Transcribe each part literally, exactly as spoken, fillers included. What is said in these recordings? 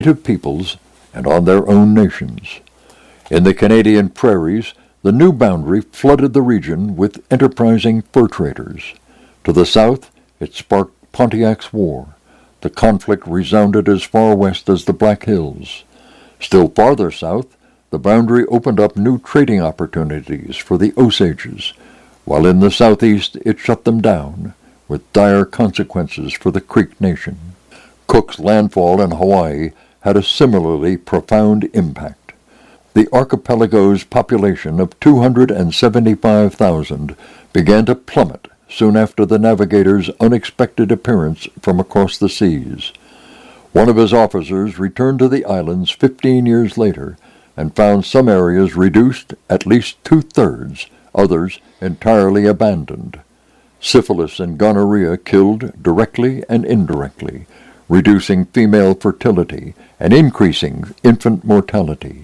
native peoples and on their own nations. In the Canadian prairies, the new boundary flooded the region with enterprising fur traders. To the south, it sparked Pontiac's War. The conflict resounded as far west as the Black Hills. Still farther south, the boundary opened up new trading opportunities for the Osages, while in the southeast it shut them down, with dire consequences for the Creek Nation. Cook's landfall in Hawaii had a similarly profound impact. The archipelago's population of two hundred seventy-five thousand began to plummet soon after the navigator's unexpected appearance from across the seas. One of his officers returned to the islands fifteen years later and found some areas reduced at least two-thirds, others entirely abandoned. Syphilis and gonorrhea killed directly and indirectly, reducing female fertility and increasing infant mortality.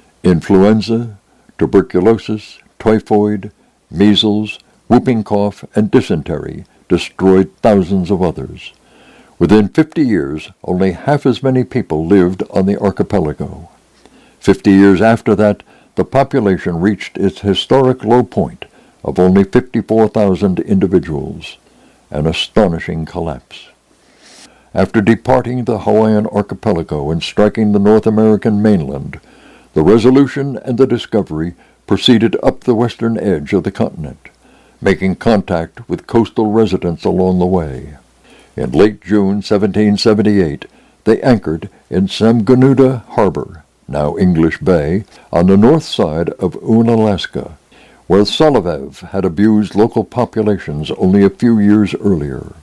Influenza, tuberculosis, typhoid, measles, whooping cough, and dysentery destroyed thousands of others. Within fifty years, only half as many people lived on the archipelago. Fifty years after that, the population reached its historic low point of only fifty-four thousand individuals, an astonishing collapse. After departing the Hawaiian archipelago and striking the North American mainland, the Resolution and the Discovery proceeded up the western edge of the continent, making contact with coastal residents along the way. In late June seventeen seventy-eight, they anchored in Samgoonodah Harbor, now English Bay, on the north side of Unalaska, where Soloviev had abused local populations only a few years earlier.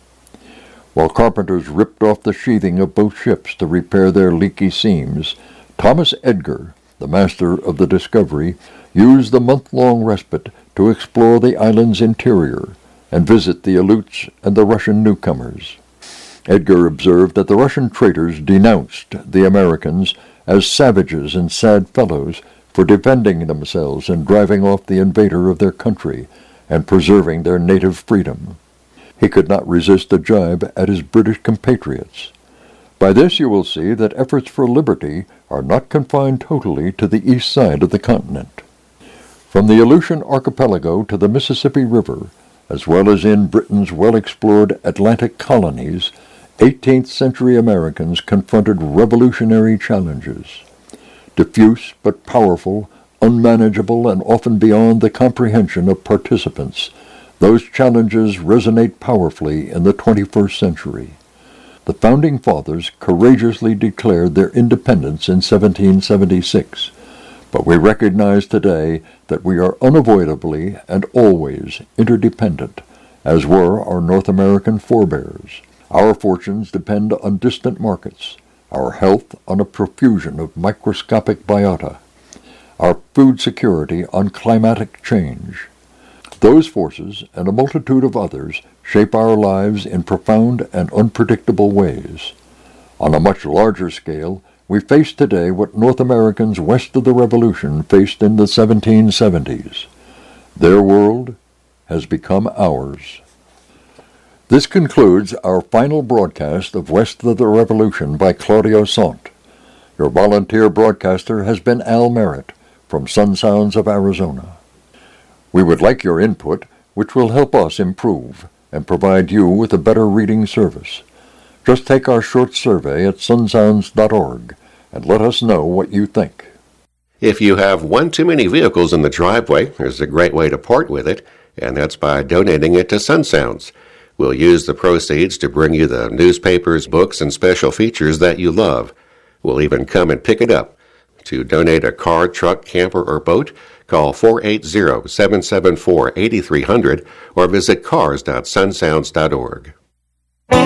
While carpenters ripped off the sheathing of both ships to repair their leaky seams, Thomas Edgar, the master of the Discovery, used the month-long respite to explore the island's interior and visit the Aleuts and the Russian newcomers. Edgar observed that the Russian traders denounced the Americans as savages and sad fellows for defending themselves and driving off the invader of their country and preserving their native freedom. He could not resist a jibe at his British compatriots. By this you will see that efforts for liberty are not confined totally to the east side of the continent. From the Aleutian archipelago to the Mississippi River, as well as in Britain's well-explored Atlantic colonies, eighteenth century Americans confronted revolutionary challenges. Diffuse but powerful, unmanageable, and often beyond the comprehension of participants, those challenges resonate powerfully in the twenty-first century. The Founding Fathers courageously declared their independence in seventeen seventy-six, but we recognize today that we are unavoidably and always interdependent, as were our North American forebears. Our fortunes depend on distant markets, our health on a profusion of microscopic biota, our food security on climatic change. Those forces, and a multitude of others, shape our lives in profound and unpredictable ways. On a much larger scale, we face today what North Americans west of the Revolution faced in the seventeen seventies. Their world has become ours. This concludes our final broadcast of West of the Revolution by Claudio Sant. Your volunteer broadcaster has been Al Merritt from Sun Sounds of Arizona. We would like your input, which will help us improve and provide you with a better reading service. Just take our short survey at sun sounds dot org and let us know what you think. If you have one too many vehicles in the driveway, there's a great way to part with it, and that's by donating it to Sun Sounds. We'll use the proceeds to bring you the newspapers, books, and special features that you love. We'll even come and pick it up. To donate a car, truck, camper, or boat, call four eight zero, seven seven four, eight three zero zero or visit cars dot sun sounds dot org.